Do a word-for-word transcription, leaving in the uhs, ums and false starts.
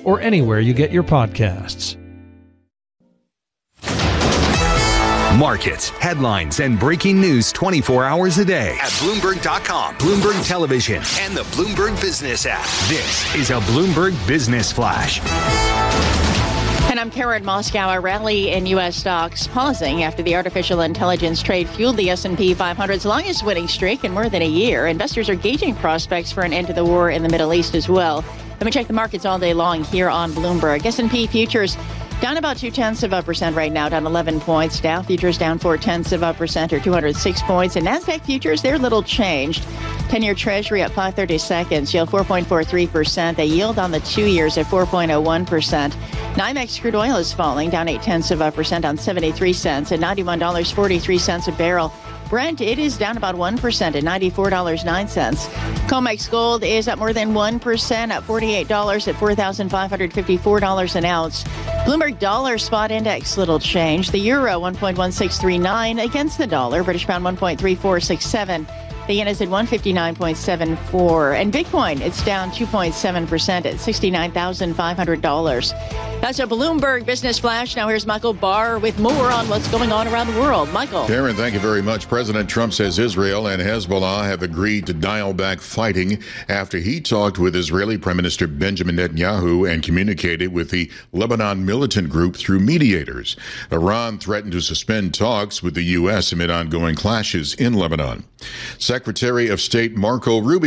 or anywhere you get your podcasts. Markets, headlines, and breaking news twenty-four hours a day at Bloomberg dot com, Bloomberg Television, and the Bloomberg Business app. This is a Bloomberg Business Flash. And I'm Karen Moscow. A rally in U S stocks pausing after the artificial intelligence trade fueled the S and P five hundred's longest winning streak in more than a year. Investors are gauging prospects for an end to the war in the Middle East as well. Let me check the markets all day long here on Bloomberg. S and P futures down about two-tenths of a percent right now, down eleven points. Dow futures down four-tenths of a percent or two hundred six points. And NASDAQ futures, they're little changed. ten-year Treasury at five thirty seconds, yield four point four three percent. They yield on the two years at four point oh one percent. NYMEX crude oil is falling, down eight-tenths of a percent on seventy-three cents at ninety-one dollars and forty-three cents a barrel. Brent, it is down about one percent at ninety-four dollars and nine cents. COMEX gold is up more than one percent at forty-eight dollars at four thousand five hundred fifty-four dollars an ounce. Bloomberg dollar spot index, little change. The euro, one point one six three nine against the dollar. British pound, one point three four six seven. The yen is at one fifty-nine point seven four. And Bitcoin, it's down two point seven percent at sixty-nine thousand five hundred dollars. That's a Bloomberg Business Flash. Now here's Michael Barr with more on what's going on around the world. Michael. Karen, thank you very much. President Trump says Israel and Hezbollah have agreed to dial back fighting after he talked with Israeli Prime Minister Benjamin Netanyahu and communicated with the Lebanon militant group through mediators. Iran threatened to suspend talks with the U S amid ongoing clashes in Lebanon. Secretary of State Marco Rubio